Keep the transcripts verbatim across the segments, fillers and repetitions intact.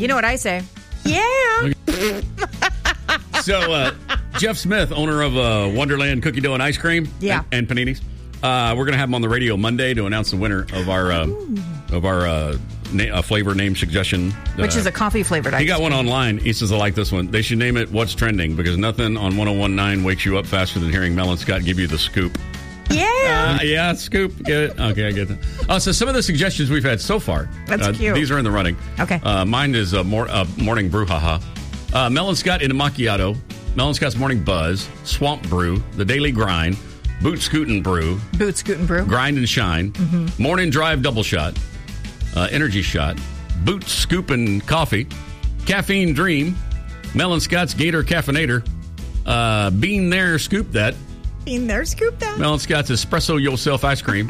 You know what I say? Yeah. So, uh, Jeff Smith, owner of uh, Wonderland Cookie Dough and Ice Cream yeah. and, and Paninis, uh, we're going to have him on the radio Monday to announce the winner of our uh, of our uh, na- uh, flavor name suggestion. Which uh, is a coffee-flavored ice He got cream. one online. He says, I like this one. They should name it What's Trending, because nothing on one oh one point nine wakes you up faster than hearing Mel and Scott give you the scoop. Yeah. Uh, yeah, scoop. Get it? Okay, I get that. Uh, so some of the suggestions we've had so far. That's uh, cute. These are in the running. Okay. Uh, mine is uh, mor- uh, Morning Brouhaha. Uh, Mel and Scott in a macchiato. Mel and Scott's Morning Buzz. Swamp Brew. The Daily Grind. Boot Scootin' Brew. Boot Scootin' Brew. Grind and Shine. Mm-hmm. Morning Drive Double Shot. Uh, Energy Shot. Boot Scoopin' Coffee. Caffeine Dream. Mel and Scott's Gator Caffeinator. Uh, Bean There, Scoop That. In there, scoop that. Mel and Scott's Espresso Yourself Ice Cream.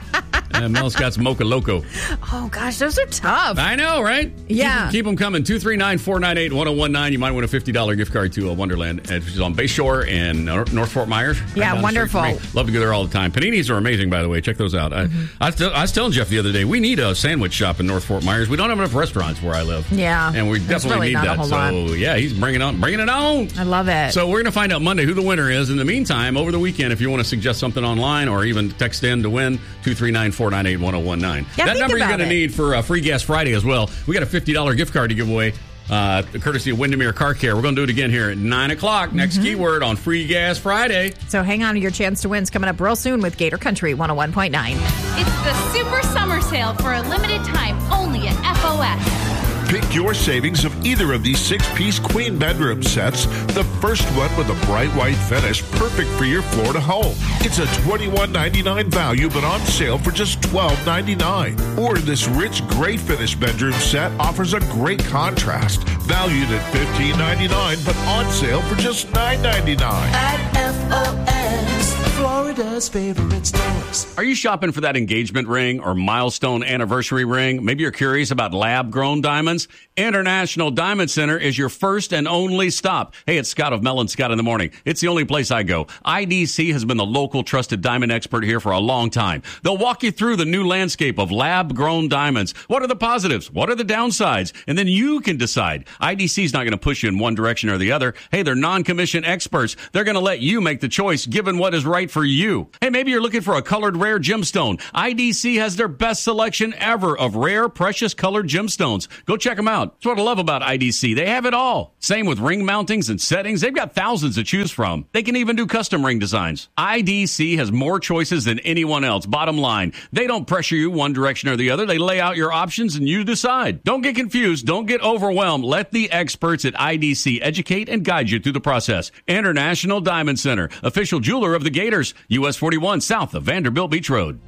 And Mel and Scott's Mocha Loco. Oh, gosh, those are tough. I know, right? Yeah. Keep, keep them coming. two three nine, four nine eight, one oh one nine. You might win a fifty dollars gift card to uh, Wonderland, which is on Bayshore and North Fort Myers. Right yeah, wonderful. Love to go there all the time. Paninis are amazing, by the way. Check those out. Mm-hmm. I, I, st- I was telling Jeff the other day, we need a sandwich shop in North Fort Myers. We don't have enough restaurants where I live. Yeah. And we There's definitely really need not a that. whole So, lot. yeah, he's bringing, on, bringing it on. I love it. So we're going to find out Monday who the winner is. In the meantime, over the weekend, if you want to suggest something online or even text in to win, two three nine, four nine eight, one oh one nine. Yeah, that think number you're about going to it. need for uh, Free Gas Friday as well. We got a fifty dollars gift card to give away, uh, courtesy of Windermere Car Care. We're going to do it again here at nine o'clock. Next mm-hmm. keyword on Free Gas Friday. So hang on, your chance to win's coming up real soon with Gator Country one oh one point nine. It's the Super Summer Sale for a limited time only at F O S. Pick your savings of either of these six-piece queen bedroom sets. The first one with a bright white finish, perfect for your Florida home. It's a twenty-one ninety-nine value, but on sale for just twelve ninety-nine. Or this rich gray finish bedroom set offers a great contrast, valued at fifteen ninety-nine, but on sale for just nine ninety-nine. At F O S, Florida's favorite stores. Are you shopping for that engagement ring or milestone anniversary ring? Maybe you're curious about lab-grown diamonds? International Diamond Center is your first and only stop. Hey, it's Scott of Mel and Scott in the Morning. It's the only place I go. I D C has been the local trusted diamond expert here for a long time. They'll walk you through the new landscape of lab-grown diamonds. What are the positives? What are the downsides? And then you can decide. I D C's not going to push you in one direction or the other. Hey, they're non-commissioned experts. They're going to let you make the choice given what is right for you. Hey, maybe you're looking for a colored rare gemstone. I D C has their best selection ever of rare, precious colored gemstones. Go check them out. That's what I love about I D C. They have it all. Same with ring mountings and settings. They've got thousands to choose from. They can even do custom ring designs. I D C has more choices than anyone else. Bottom line, they don't pressure you one direction or the other. They lay out your options and you decide. Don't get confused. Don't get overwhelmed. Let the experts at I D C educate and guide you through the process. International Diamond Center, official jeweler of the Gators, U S forty-one south of Vanderbilt Beach Road.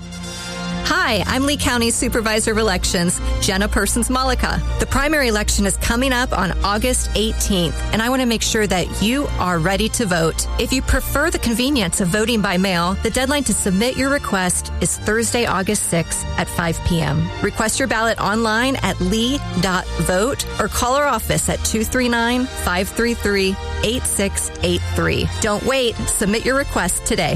Hi, I'm Lee County Supervisor of Elections, Jenna Persons-Malika. The primary election is coming up on August eighteenth, and I want to make sure that you are ready to vote. If you prefer the convenience of voting by mail, the deadline to submit your request is Thursday, August sixth at five p.m. Request your ballot online at lee dot vote or call our office at two three nine, five three three, eight six eight three. Don't wait. Submit your request today.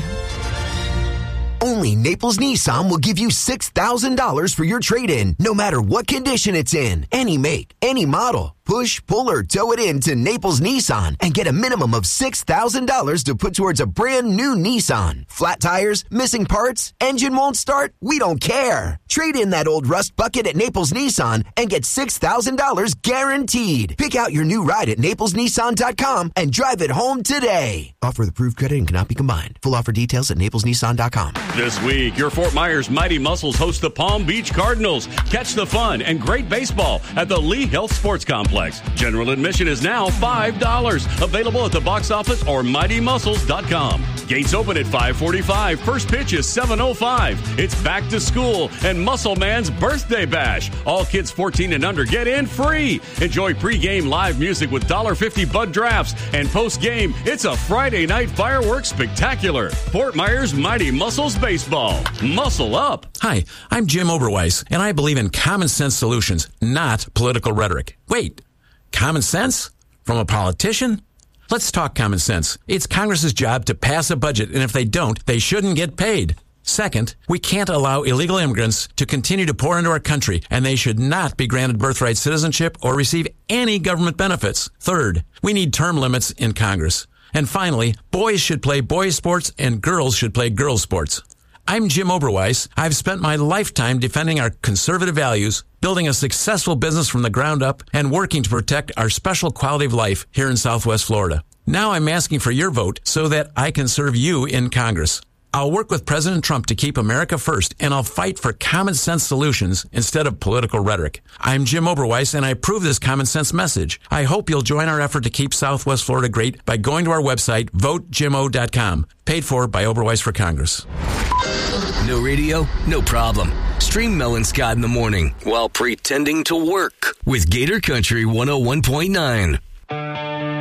Only Naples Nissan will give you six thousand dollars for your trade-in, no matter what condition it's in. Any make, any model. Push, pull, or tow it in to Naples Nissan and get a minimum of six thousand dollars to put towards a brand new Nissan. Flat tires, missing parts, engine won't start? We don't care. Trade in that old rust bucket at Naples Nissan and get six thousand dollars guaranteed. Pick out your new ride at naples nissan dot com and drive it home today. Offer with approved credit and cannot be combined. Full offer details at naples nissan dot com. This week, your Fort Myers Mighty Muscles host the Palm Beach Cardinals. Catch the fun and great baseball at the Lee Health Sports Complex. General admission is now five dollars. Available at the box office or mighty muscles dot com. Gates open at five forty-five. First pitch is seven oh five. It's back to school and Muscle Man's birthday bash. All kids fourteen and under get in free. Enjoy pregame live music with one dollar fifty Bud Drafts. And post-game, it's a Friday night fireworks spectacular. Fort Myers Mighty Muscles Baseball. Muscle up. Hi, I'm Jim Oberweis, and I believe in common sense solutions, not political rhetoric. Wait, common sense? From a politician? Let's talk common sense. It's Congress's job to pass a budget, and if they don't, they shouldn't get paid. Second, we can't allow illegal immigrants to continue to pour into our country, and they should not be granted birthright citizenship or receive any government benefits. Third, we need term limits in Congress. And finally, boys should play boys sports and girls should play girls sports. I'm Jim Oberweis. I've spent my lifetime defending our conservative values, building a successful business from the ground up, and working to protect our special quality of life here in Southwest Florida. Now I'm asking for your vote so that I can serve you in Congress. I'll work with President Trump to keep America first, and I'll fight for common sense solutions instead of political rhetoric. I'm Jim Oberweis, and I approve this common sense message. I hope you'll join our effort to keep Southwest Florida great by going to our website, vote jim o dot com. Paid for by Oberweis for Congress. No radio? No problem. Stream Mel and Scott in the morning while pretending to work with Gator Country one oh one point nine.